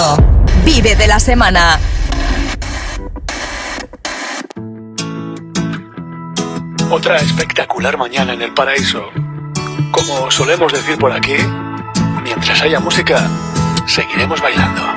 Vive de la semana. Otra espectacular mañana en el paraíso. Como solemos decir por aquí, mientras haya música, seguiremos bailando.